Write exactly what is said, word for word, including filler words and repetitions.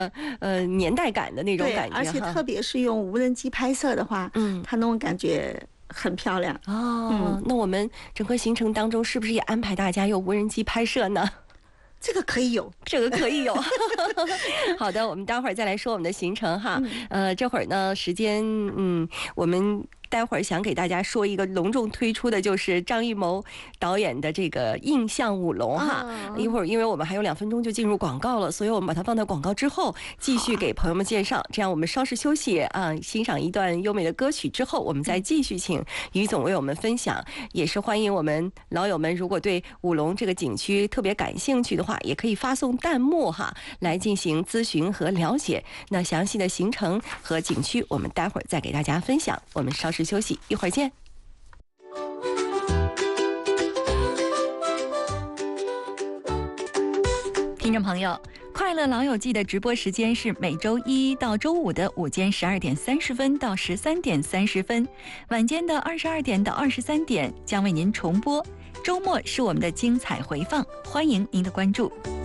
呃年代感的那种对， 感觉， 而且特别是用无人机拍摄的话， 嗯， 它那种感觉很漂亮。 哦， 嗯， 那我们整个行程当中是不是也安排大家用无人机拍摄呢？ 这个可以有， 这个可以有。好的，我们待会儿再来说我们的行程哈。 嗯、 呃，这会儿呢，时间，嗯，我们待会儿想给大家说一个隆重推出的，就是张艺谋导演的这个印象舞龙哈。 哦、 一会儿，因为我们还有两分钟就进入广告了，所以我们把它放在广告之后，继续给朋友们介绍。这样我们稍事休息啊，欣赏一段优美的歌曲之后，我们再继续请于总为我们分享。也是欢迎我们老友们，如果对舞龙这个景区特别感兴趣的话，也可以发送弹幕哈，来进行咨询和了解。那详细的行程和景区，我们待会儿再给大家分享。我们稍事休息，一会儿见。 听众朋友，快乐老友记的直播时间是每周一到周五的午间十二点三十分到十三点三十分，晚间的二十二点到二十三点将为您重播。周末是我们的精彩回放，欢迎您的关注。